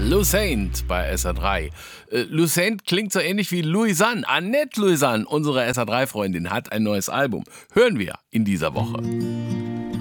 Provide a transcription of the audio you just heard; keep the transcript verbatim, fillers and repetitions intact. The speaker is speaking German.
Lou Saint bei S R drei. Äh, Lou Saint klingt so ähnlich wie Louisanne. Annette Louisanne, unsere S R drei Freundin, hat ein neues Album. Hören wir in dieser Woche.